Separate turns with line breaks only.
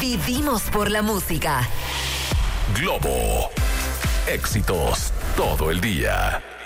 Vivimos por la música.
Globo. Éxitos todo el día.